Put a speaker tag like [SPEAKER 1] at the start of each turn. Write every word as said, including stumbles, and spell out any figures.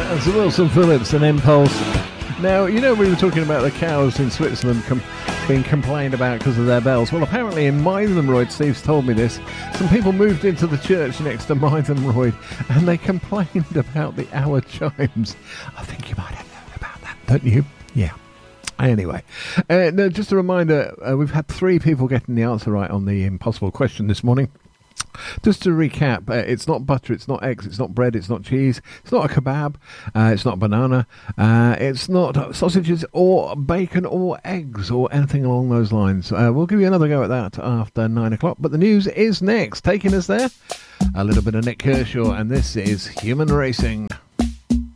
[SPEAKER 1] That's Wilson Phillips and Impulse. Now, you know, we were talking about the cows in Switzerland com- being complained about because of their bells. Well, apparently in Mythenroyd, Steve's told me this, some people moved into the church next to Mythenroyd and they complained about the hour chimes. I think you might have known about that, don't you? Yeah. Anyway, uh, no, just a reminder, uh, we've had three people getting the answer right on the impossible question this morning. Just to recap, uh, it's not butter, it's not eggs, it's not bread, it's not cheese, it's not a kebab, uh, it's not a banana, uh, it's not sausages or bacon or eggs or anything along those lines. Uh, we'll give you another go at that after nine o'clock, but the news is next. Taking us there, a little bit of Nick Kershaw, and this is Human Racing.